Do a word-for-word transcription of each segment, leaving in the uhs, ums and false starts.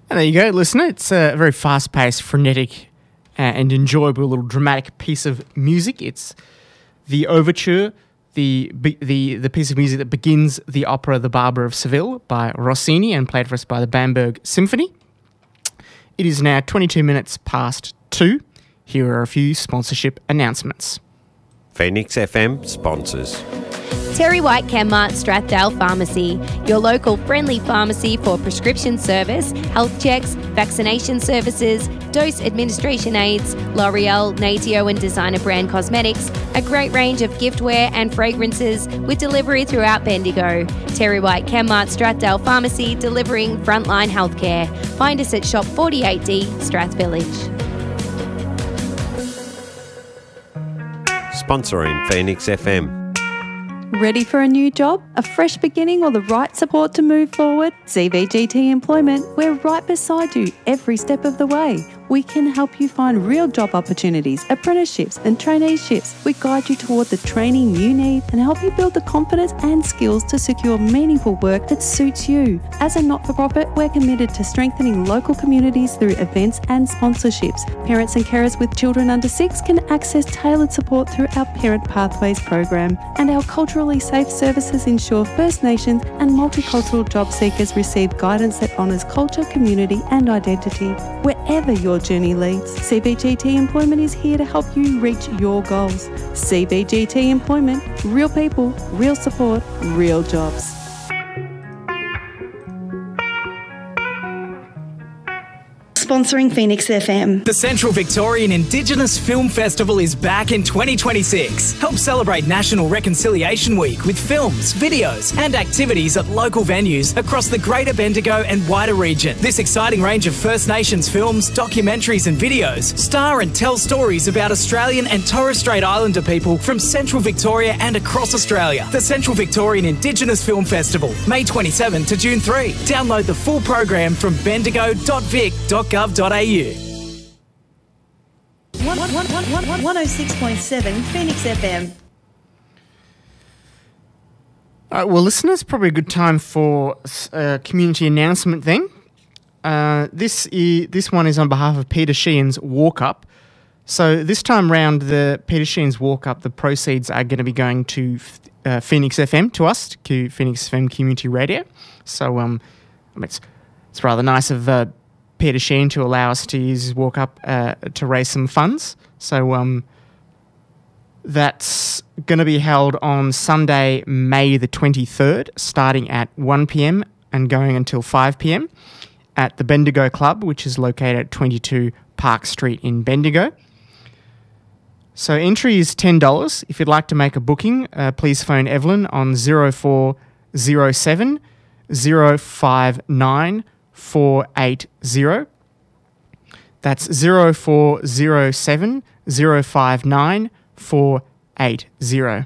And there you go, listener. It's a very fast-paced, frenetic, uh, and enjoyable little dramatic piece of music. It's the overture, the the the piece of music that begins the opera The Barber of Seville by Rossini and played for us by the Bamberg Symphony. It is now twenty-two minutes past two. Here are a few sponsorship announcements. Phoenix F M sponsors. Terry White Chemmart Strathdale Pharmacy, your local friendly pharmacy for prescription service, health checks, vaccination services, dose administration aids, L'Oreal, Natio and designer brand cosmetics, a great range of giftware and fragrances with delivery throughout Bendigo. Terry White Chemmart Strathdale Pharmacy, delivering frontline healthcare. Find us at Shop forty-eight D, Strath Village. Sponsoring Phoenix F M. Ready for a new job, a fresh beginning or the right support to move forward? C V G T Employment, we're right beside you every step of the way. We can help you find real job opportunities, apprenticeships and traineeships. We guide you toward the training you need and help you build the confidence and skills to secure meaningful work that suits you. As a not-for-profit, we're committed to strengthening local communities through events and sponsorships. Parents and carers with children under six can access tailored support through our Parent Pathways program, and our culturally safe services ensure First Nations and multicultural job seekers receive guidance that honours culture, community and identity. Wherever your journey leads, C V G T Employment is here to help you reach your goals. C V G T Employment, real people, real support, real jobs. Sponsoring Phoenix F M. The Central Victorian Indigenous Film Festival is back in twenty twenty-six. Help celebrate National Reconciliation Week with films, videos and activities at local venues across the Greater Bendigo and wider region. This exciting range of First Nations films, documentaries and videos star and tell stories about Australian and Torres Strait Islander people from Central Victoria and across Australia. The Central Victorian Indigenous Film Festival, May twenty-seventh to June third. Download the full program from bendigo dot vic dot gov dot a u. one oh six point seven Phoenix F M. All right, well, listeners, probably a good time for a community announcement then. Uh, this is, this one is on behalf of Peter Sheehan's Walk Up. So this time round, the Peter Sheehan's Walk Up, the proceeds are going to be going to uh, Phoenix F M, to us, to Phoenix F M Community Radio. So um, it's it's rather nice of uh, Peter Sheehan to allow us to use his Walk Up uh, to raise some funds. So um, that's going to be held on Sunday, May the twenty-third, starting at one p m and going until five p m at the Bendigo Club, which is located at twenty-two Park Street in Bendigo. So entry is ten dollars. If you'd like to make a booking, uh, please phone Evelyn on zero four zero seven zero five nine four eight zero. That's zero four zero seven zero five nine four eight zero.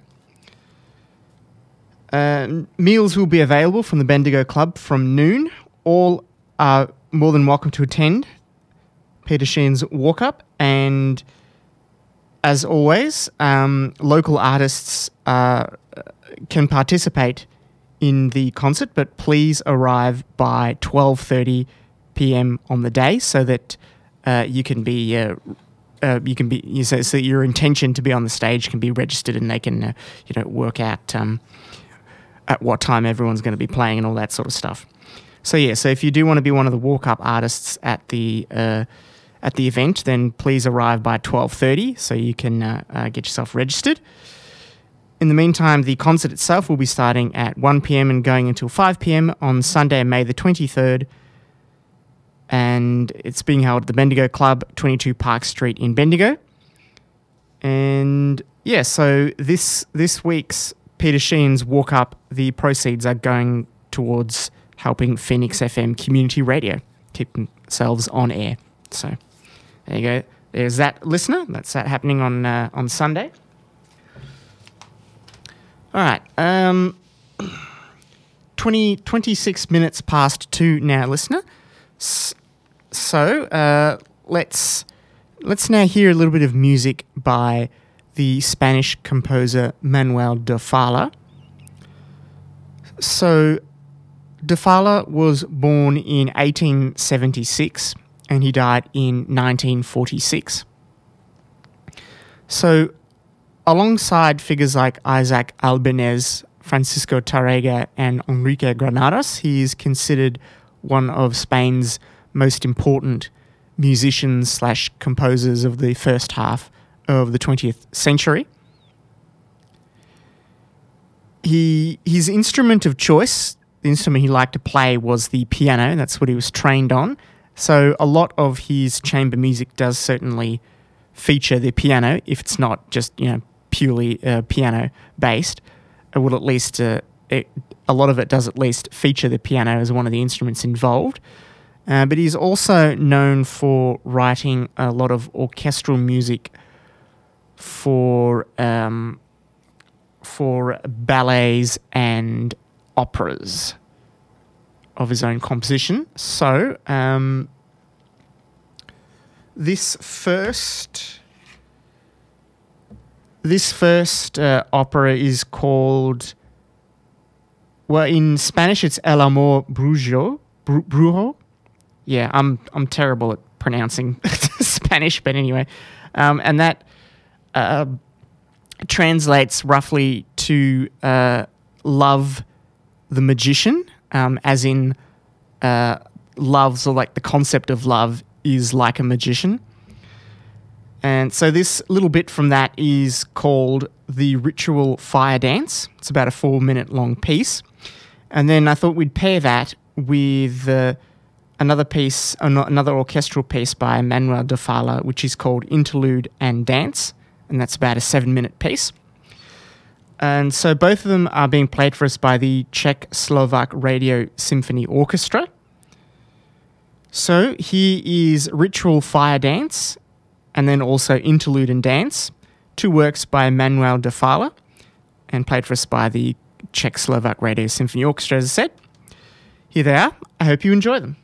Uh, meals will be available from the Bendigo Club from noon. All are more than welcome to attend Peter Sheehan's Walk Up, and as always, um, local artists uh, can participate in the concert, but please arrive by twelve thirty p m on the day so that uh, you can be uh, uh, you can be you so, so your intention to be on the stage can be registered, and they can uh, you know work out um, at what time everyone's going to be playing and all that sort of stuff. So yeah, so if you do want to be one of the walk up artists at the uh, at the event, then please arrive by twelve thirty so you can uh, uh, get yourself registered. In the meantime, the concert itself will be starting at one p m and going until five p m on Sunday, May the twenty-third. And it's being held at the Bendigo Club, twenty-two Park Street in Bendigo. And yeah, so this this week's Peter Sheehan's Walk Up, the proceeds are going towards helping Phoenix F M Community Radio keep themselves on air. So there you go. There's that, listener. That's that happening on uh, on Sunday. All right, um, twenty, twenty-six minutes past two now, listener. S- so uh, let's let's now hear a little bit of music by the Spanish composer Manuel de Falla. So de Falla was born in eighteen seventy-six and he died in nineteen forty-six. So, alongside figures like Isaac Albéniz, Francisco Tárrega and Enrique Granados, he is considered one of Spain's most important musicians slash composers of the first half of the twentieth century. He his instrument of choice, the instrument he liked to play, was the piano. That's what he was trained on. So a lot of his chamber music does certainly feature the piano, if it's not just, you know, purely uh, piano based. It will at least uh, it, a lot of it does at least feature the piano as one of the instruments involved. Uh, but he's also known for writing a lot of orchestral music for um, for ballets and operas of his own composition. So um, this first this first uh, opera is called, well, in Spanish it's El Amor Brujo. Bru- Brujo. Yeah, I'm I'm terrible at pronouncing Spanish, but anyway, um, and that uh, translates roughly to uh, love the magician, um, as in uh, love, so like the concept of love is like a magician. And so this little bit from that is called the Ritual Fire Dance. It's about a four minute long piece. And then I thought we'd pair that with uh, another piece, another orchestral piece by Manuel de Falla, which is called Interlude and Dance. And that's about a seven minute piece. And so both of them are being played for us by the Czech-Slovak Radio Symphony Orchestra. So here is Ritual Fire Dance, and then also Interlude and Dance, two works by Manuel de Falla, and played for us by the Czech-Slovak Radio Symphony Orchestra, as I said. Here they are. I hope you enjoy them.